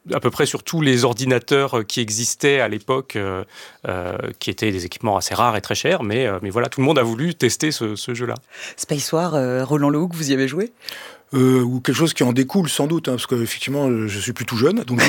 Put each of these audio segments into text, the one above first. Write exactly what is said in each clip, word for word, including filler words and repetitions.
à peu près sur tous les ordinateurs qui existaient à l'époque, euh, euh, qui étaient des équipements assez rares et très chers, mais, euh, mais voilà, tout le monde a voulu tester ce, ce jeu-là. Spacewar, euh, Roland Lehoucq, vous y avez joué ? Euh, ou quelque chose qui en découle sans doute, hein, parce qu'effectivement je suis plus tout jeune, donc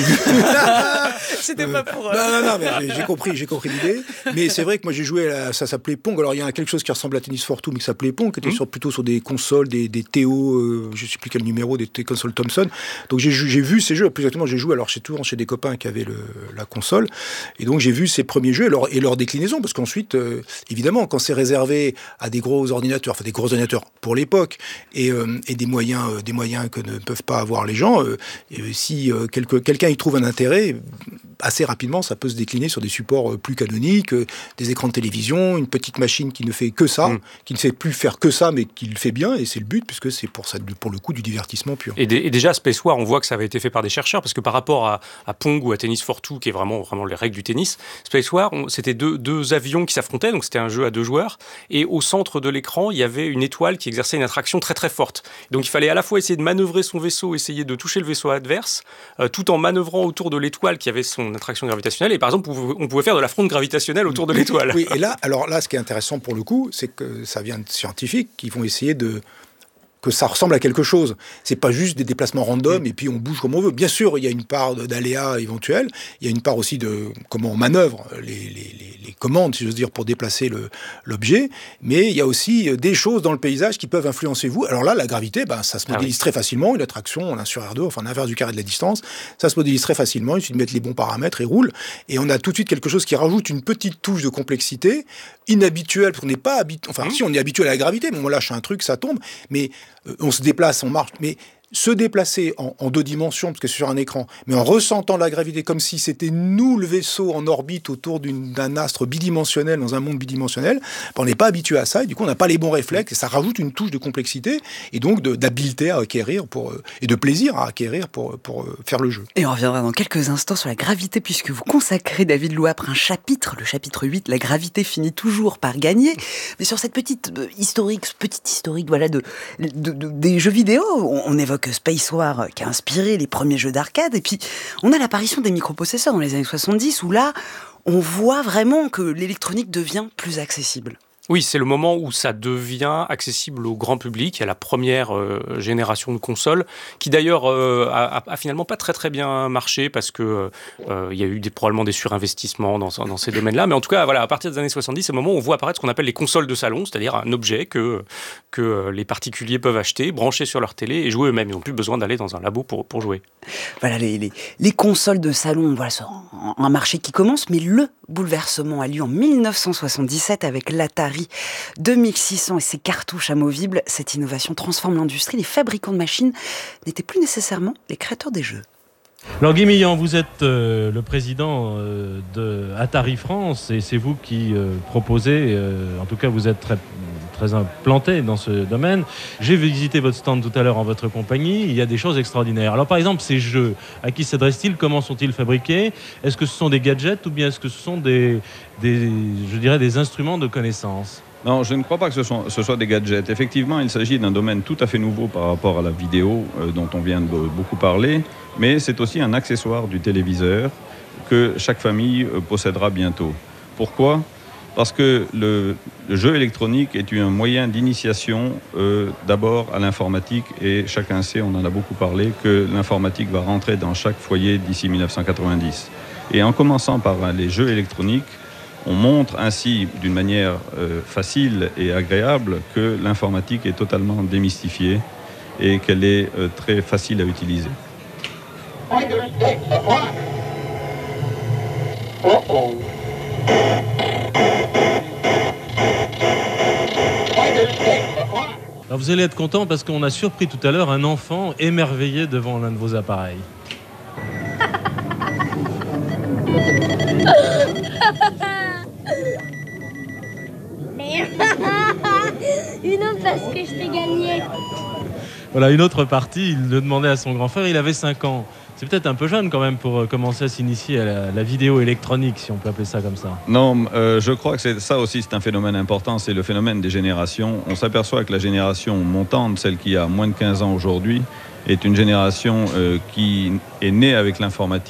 c'était euh, pas pour eux. Non, non, non, mais j'ai, j'ai compris, j'ai compris l'idée. Mais c'est vrai que moi j'ai joué, à, ça s'appelait Pong. Alors il y a quelque chose qui ressemble à Tennis for Two, mais qui s'appelait Pong, qui était mmh. sur, plutôt sur des consoles, des, des T O, euh, je sais plus quel numéro, des, des consoles Thomson. Donc j'ai, j'ai vu ces jeux, plus exactement j'ai joué alors chez tout, chez des copains qui avaient le, la console, et donc j'ai vu ces premiers jeux et leur, et leur déclinaison, parce qu'ensuite, euh, évidemment, quand c'est réservé à des gros ordinateurs, enfin des gros ordinateurs pour l'époque, et, euh, et des moyens, euh, des moyens que ne peuvent pas avoir les gens, euh, et si euh, quelque, quelqu'un y trouve un intérêt, assez rapidement ça peut se décliner sur des supports plus canoniques, euh, des écrans de télévision, une petite machine qui ne fait que ça, mmh. qui ne sait plus faire que ça, mais qui le fait bien, et c'est le but, puisque c'est pour, ça, pour le coup du divertissement pur. Et, d- et déjà Spacewar, on voit que ça avait été fait par des chercheurs, parce que par rapport à, à Pong ou à Tennis for Two, qui est vraiment, vraiment les règles du tennis, Spacewar, on, c'était deux, deux avions qui s'affrontaient, donc c'était un jeu à deux joueurs, et au centre de l'écran, il y avait une étoile qui exerçait une attraction très très forte. Donc il fallait à la fois essayer de manœuvrer son vaisseau, essayer de toucher le vaisseau adverse, euh, tout en manœuvrant autour de l'étoile qui avait son attraction gravitationnelle. Et par exemple, on pouvait faire de la fronde gravitationnelle autour de l'étoile. Oui, et là, alors là, ce qui est intéressant pour le coup, c'est que ça vient de scientifiques qui vont essayer de que ça ressemble à quelque chose. C'est pas juste des déplacements random et puis on bouge comme on veut. Bien sûr, il y a une part d'aléas éventuels, il y a une part aussi de comment on manœuvre les, les, les, les commandes, si j'ose dire, pour déplacer le, l'objet, mais il y a aussi des choses dans le paysage qui peuvent influencer vous. Alors là, la gravité, ben, ça se modélise ah oui. très facilement, une attraction en un sur R deux, enfin l'inverse du carré de la distance, ça se modélise très facilement, il suffit de mettre les bons paramètres et roule, et on a tout de suite quelque chose qui rajoute une petite touche de complexité, inhabituelle, parce qu'on n'est pas habitué, enfin mmh. si on est habitué à la gravité, mais on lâche un truc, ça tombe, mais on se déplace, on marche, mais se déplacer en, en deux dimensions, parce que c'est sur un écran, mais en ressentant la gravité comme si c'était nous le vaisseau en orbite autour d'une, d'un astre bidimensionnel, dans un monde bidimensionnel, ben on n'est pas habitué à ça, et du coup on n'a pas les bons réflexes, et ça rajoute une touche de complexité, et donc de, d'habileté à acquérir, pour, et de plaisir à acquérir pour, pour faire le jeu. Et on reviendra dans quelques instants sur la gravité, puisque vous consacrez, David Louapre, un chapitre, le chapitre huit, la gravité finit toujours par gagner, mais sur cette petite euh, historique, petite historique voilà, de, de, de, des jeux vidéo, on, on évoque Spacewar qui a inspiré les premiers jeux d'arcade, et puis on a l'apparition des microprocesseurs dans les années soixante-dix où là on voit vraiment que l'électronique devient plus accessible. Oui, c'est le moment où ça devient accessible au grand public, à la première euh, génération de consoles, qui d'ailleurs euh, a, a finalement pas très très bien marché parce que euh, il y a eu des, probablement des surinvestissements dans, dans ces domaines-là. Mais en tout cas, voilà, à partir des années soixante-dix, c'est le moment où on voit apparaître ce qu'on appelle les consoles de salon, c'est-à-dire un objet que, que les particuliers peuvent acheter, brancher sur leur télé et jouer eux-mêmes. Ils n'ont plus besoin d'aller dans un labo pour, pour jouer. Voilà, les, les, les consoles de salon, voilà, c'est un, un marché qui commence, mais le bouleversement a lieu en dix-neuf cent soixante-dix-sept avec l'Atari deux mille six cents et ses cartouches amovibles. Cette innovation transforme l'industrie. Les fabricants de machines n'étaient plus nécessairement les créateurs des jeux. Alors Guy Millan, vous êtes euh, le président euh, de Atari France et c'est vous qui euh, proposez, euh, en tout cas vous êtes très, très implanté dans ce domaine. J'ai visité votre stand tout à l'heure en votre compagnie, il y a des choses extraordinaires. Alors par exemple ces jeux, à qui s'adressent-ils, comment sont-ils fabriqués? Est-ce que ce sont des gadgets ou bien est-ce que ce sont des, des, je dirais des instruments de connaissance? Non, je ne crois pas que ce, sont, ce soit des gadgets. Effectivement, il s'agit d'un domaine tout à fait nouveau par rapport à la vidéo euh, dont on vient de beaucoup parler, mais c'est aussi un accessoire du téléviseur que chaque famille euh, possédera bientôt. Pourquoi ? Parce que le, le jeu électronique est un moyen d'initiation euh, d'abord à l'informatique et chacun sait, on en a beaucoup parlé, que l'informatique va rentrer dans chaque foyer d'ici dix-neuf cent quatre-vingt-dix. Et en commençant par hein, les jeux électroniques, on montre ainsi, d'une manière euh, facile et agréable, que l'informatique est totalement démystifiée et qu'elle est euh, très facile à utiliser. Alors vous allez être content parce qu'on a surpris tout à l'heure un enfant émerveillé devant l'un de vos appareils. Une autre parce que je t'ai gagné. Voilà, une autre partie, il le demandait à son grand frère, il avait cinq ans. C'est peut-être un peu jeune quand même pour commencer à s'initier à la, la vidéo électronique, si on peut appeler ça comme ça. Non, euh, je crois que c'est, ça aussi c'est un phénomène important, c'est le phénomène des générations. On s'aperçoit que la génération montante, celle qui a moins de quinze ans aujourd'hui, est une génération euh, qui est née avec l'informatique.